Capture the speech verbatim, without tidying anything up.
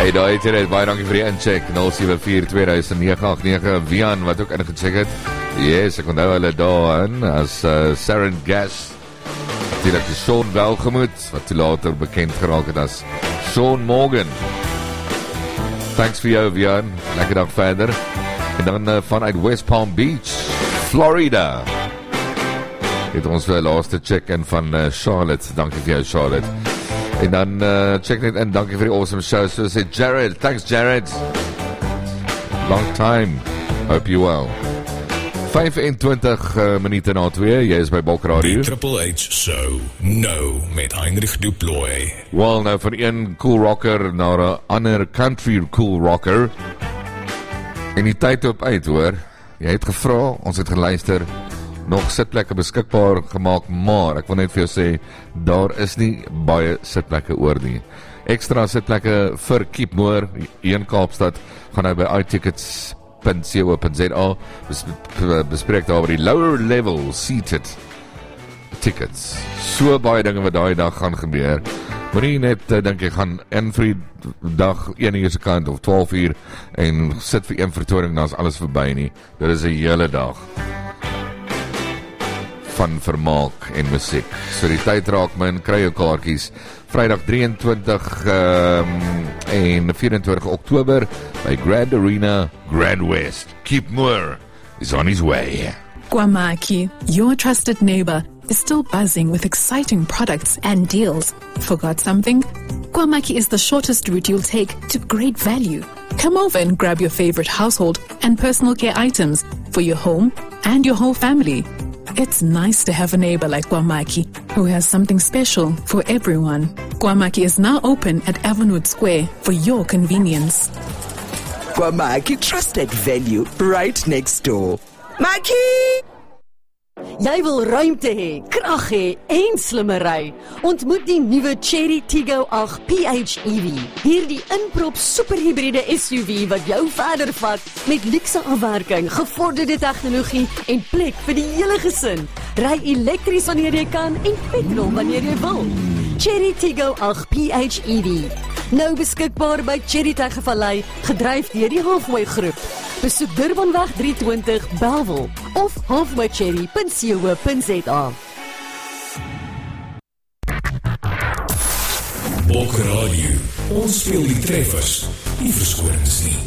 Hey, daar het jy net, baie dankie vir die incheck, nul sewe vier twee nege agt nege, Wian, wat ook ingecheck het. Yes, ek onthou hulle daarin, as uh, Sarin Gas, natuurlijk die Sean Welgemoed, wat toe later bekend geraak het as Sean Morgan. Thanks vir jou, Wian, lekker dag verder. En dan uh, vanuit West Palm Beach, Florida, het ons weer laaste check-in van uh, Charlotte, dankie vir jou, Charlotte. En dan uh, check net in, dankie vir die awesome show. So sê Jared, thanks Jared. Long time, hope you well. vyfentwintig uh, minute na twee, jy is by Bok Radio. Die Triple H Show, nou met Heinrich Duploy. Wel, nou van een cool rocker na 'n ander country cool rocker. En die tyd op uit hoor, jy het gevra, ons het geluister, nog sitplekke beskikbaar gemaak, maar ek wil net vir jou sê, daar is nie baie sitplekke oor nie. Extra sitplekke vir Keepmoor, hier in Kaapstad, gaan nou by i tickets punt co punt za bespreek daar oor die lower level seated tickets. So baie dinge wat daai dag gaan gebeur. Moenie net, uh, dink ek, gaan in vir die dag een uur se kant of twaalf uur en sit vir een vertoning, dan is alles verby nie. Dit is 'n hele dag van vermaak en musiek. So die tyd raak min, kry jou kaartjies. Vrydag drieëntwintig um, en vyf-en-twintig Oktober by Grand Arena, Grand West. Keepmoor is on his way. Kwamaki, your trusted neighbor, is still buzzing with exciting products and deals. Forgot something? Kwamaki is the shortest route you'll take to great value. Come over and grab your favorite household and personal care items for your home and your whole family. It's nice to have a neighbor like Kwamaki who has something special for everyone. Kwamaki is now open at Avonwood Square for your convenience. Kwamaki, trusted value right next door. Maki! Jy wil ruimte hê, krag hê en slimmery. Ontmoet die nuwe Chery Tiggo agt P H E V. Hierdie inprop superhybride S U V wat jou verder vat met luukse afwerking, gevorderde tegnologie en plek vir die hele gesin. Ry elektries wanneer jy kan en petrol wanneer jy wil. Chery Tiggo agt P H E V. Nou beskikbaar by Chery Tegevallei, gedryf deur die Halfway Groep. Besoek Durbanweg driehonderd twintig Bellville of halfway cherry punt co punt za. Bok Radio, ons speel die treffers, nie verskonings nie.